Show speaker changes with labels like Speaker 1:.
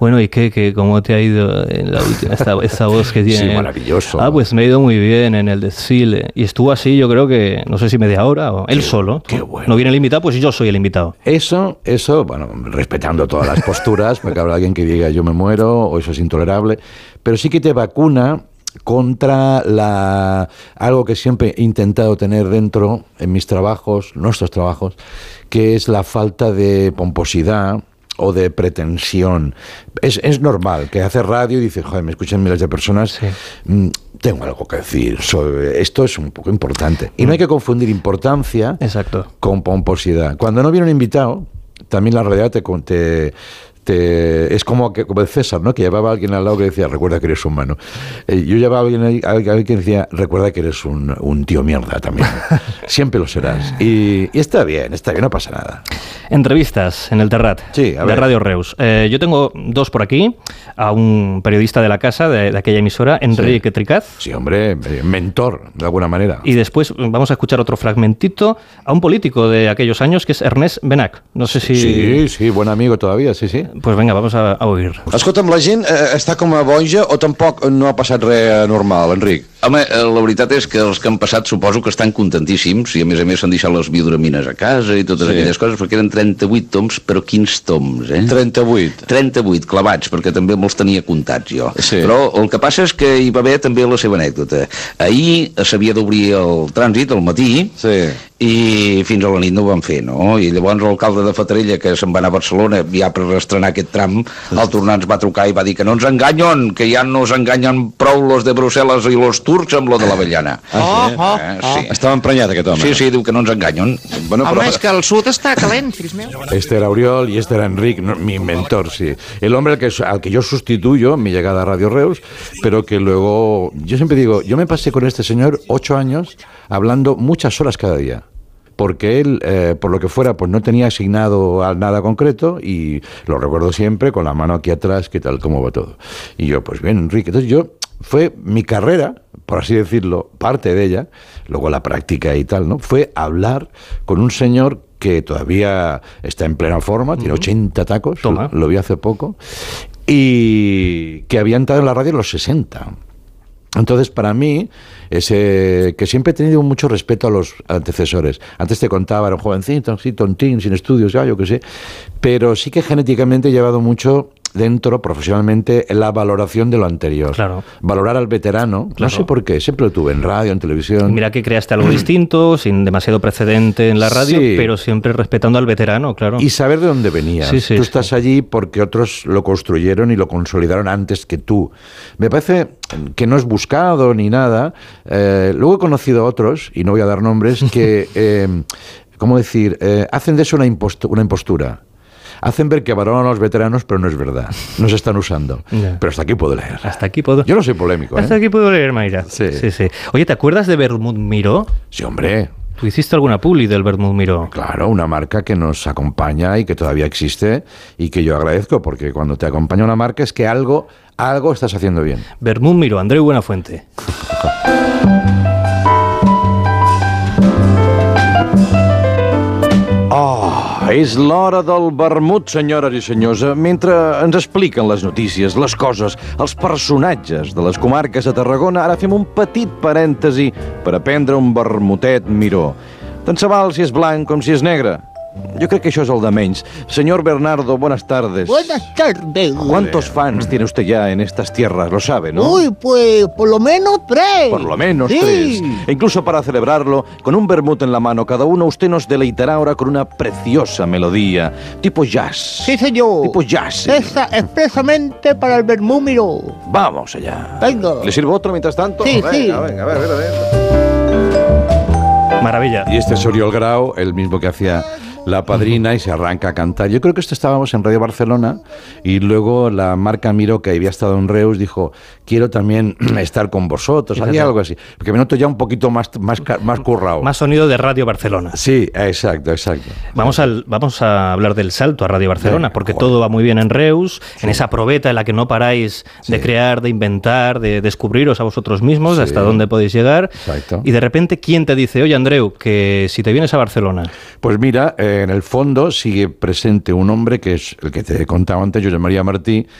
Speaker 1: Bueno, ¿y cómo te ha ido en la última, esta voz que tiene?
Speaker 2: Sí, maravilloso.
Speaker 1: Pues me ha ido muy bien en el desfile. Y estuvo así, yo creo que, no sé si media hora o él solo.
Speaker 2: Qué bueno.
Speaker 1: No viene el invitado, pues yo soy el invitado.
Speaker 2: Eso, bueno, respetando todas las posturas, porque habrá alguien que diga yo me muero o eso es intolerable, pero sí que te vacuna contra algo que siempre he intentado tener dentro en mis trabajos, nuestros trabajos, que es la falta de pomposidad o de pretensión. Es normal que haces radio y dices, joder, me escuchan miles de personas, sí. Tengo algo que decir, esto es un poco importante. Y no hay que confundir importancia con pomposidad. Cuando no viene un invitado, también la realidad es como el César, ¿no? Que llevaba a alguien al lado que decía, recuerda que eres humano. Yo llevaba a alguien que decía, recuerda que eres un tío mierda también. Siempre lo serás. Y está bien, no pasa nada.
Speaker 1: Entrevistas en el Terrat,
Speaker 2: sí,
Speaker 1: de Radio Reus. Yo tengo dos por aquí, a un periodista de la casa, de aquella emisora, Enrique Tricaz.
Speaker 2: Sí, hombre, mentor, de alguna manera.
Speaker 1: Y después vamos a escuchar otro fragmentito a un político de aquellos años, que es Ernest Benach. No sé si...
Speaker 2: Sí, buen amigo todavía, sí.
Speaker 1: Pues venga, vamos a oír.
Speaker 3: Escolta'm, la gent està com a boja o tampoc no ha passat res anormal, Enric?
Speaker 4: Home, la veritat és que els que han passat suposo que estan contentíssims i a més s'han deixat les biodraminas a casa i totes aquelles coses, perquè eren 38 toms, però quins toms,
Speaker 3: 38?
Speaker 4: 38 clavats, perquè també me'ls tenia comptats jo.
Speaker 3: Sí.
Speaker 4: Però el que passa és que hi va haver també la seva anècdota. Ahir s'havia d'obrir el trànsit al matí i fins a la nit no ho van fer, no? I llavors l'alcalde de Fatarella, que se'n va anar a Barcelona ja per estrenar aquest tram, al tornar ens va trucar i va dir que no ens enganyen, que ja no s'enganyen prou los de Brussel·les i los turcs amb lo de l'avellana.
Speaker 3: Sí. Estava emprenyat aquest home.
Speaker 4: Sí, diu que no ens enganyen.
Speaker 5: Bueno, home, és que el sud està calent, fills meus.
Speaker 2: Este era Oriol y este era Enric, mi mentor, sí. El hombre al que yo sustituyo en mi llegada a Radio Reus, pero que luego, yo siempre digo, yo me pasé con este señor 8 años hablando muchas horas cada día. Porque él, por lo que fuera, pues no tenía asignado a nada concreto y lo recuerdo siempre con la mano aquí atrás, qué tal, cómo va todo. Y yo, pues bien, Enrique. Entonces fue mi carrera, por así decirlo, parte de ella, luego la práctica y tal, ¿no? Fue hablar con un señor que todavía está en plena forma, tiene 80 tacos, lo vi hace poco, y que había entrado en la radio en los 60. Entonces, para mí, que siempre he tenido mucho respeto a los antecesores. Antes te contaba, era un jovencito, así, tontín, sin estudios, yo qué sé, pero sí que genéticamente he llevado mucho dentro, profesionalmente, la valoración de lo anterior.
Speaker 1: Claro. Valorar
Speaker 2: al veterano, no sé por qué, siempre lo tuve en radio, en televisión.
Speaker 1: Mira que creaste algo distinto, sin demasiado precedente en la radio, pero siempre respetando al veterano, claro.
Speaker 2: Y saber de dónde venías. Tú estás allí porque otros lo construyeron y lo consolidaron antes que tú. Me parece que no es buscado ni nada. Luego he conocido a otros, y no voy a dar nombres, que, ¿cómo decir?, hacen de eso una impostura. Hacen ver que valoran a los veteranos, pero no es verdad. No se están usando. Pero hasta aquí puedo leer.
Speaker 1: Hasta aquí puedo...
Speaker 2: Yo no soy polémico,
Speaker 1: Hasta aquí puedo leer, Mayra. Sí. Oye, ¿te acuerdas de Vermut Miró?
Speaker 2: Sí, hombre.
Speaker 1: ¿Tú hiciste alguna publi del Vermut Miró?
Speaker 2: Claro, una marca que nos acompaña y que todavía existe y que yo agradezco, porque cuando te acompaña una marca es que algo estás haciendo bien.
Speaker 1: Vermut Miró, Andreu Buenafuente.
Speaker 3: És l'hora del vermut, senyores i senyors. Mentre ens expliquen les notícies, les coses, els personatges de les comarques de Tarragona, ara fem un petit parèntesi per a prendre un vermutet Miró. Tant se val si és blanc com si és negre. Yo creo que eso es el de menys. Señor Bernardo, buenas tardes.
Speaker 6: Buenas tardes.
Speaker 3: ¿Cuántos fans tiene usted ya en estas tierras? Lo sabe, ¿no?
Speaker 6: Uy, pues por lo menos 3.
Speaker 3: Por lo menos 3. E incluso para celebrarlo, con un vermut en la mano cada uno, usted nos deleitará ahora con una preciosa melodía, tipo jazz.
Speaker 6: Sí, señor.
Speaker 3: Tipo jazz.
Speaker 6: Esa expresamente para el vermut Miró.
Speaker 3: Vamos allá.
Speaker 6: Venga.
Speaker 3: ¿Le sirvo otro mientras tanto?
Speaker 6: Sí,
Speaker 3: venga, a ver.
Speaker 1: Maravilla.
Speaker 2: Y este es Oriol Grau, el mismo que hacía La Padrina, y se arranca a cantar. Yo creo que estábamos en Radio Barcelona y luego la marca Miró, que había estado en Reus, dijo, quiero también estar con vosotros. Había algo así. Porque me noto ya un poquito más currado.
Speaker 1: Más sonido de Radio Barcelona.
Speaker 2: Sí, exacto.
Speaker 1: Vamos a hablar del salto a Radio Barcelona, porque todo va muy bien en Reus, en esa probeta en la que no paráis de crear, de inventar, de descubriros a vosotros mismos, hasta dónde podéis llegar.
Speaker 2: Exacto.
Speaker 1: Y de repente, ¿quién te dice, oye, Andreu, que si te vienes a Barcelona?
Speaker 2: Pues mira, en el fondo sigue presente un hombre que es el que te he contado antes, Josep María Martí,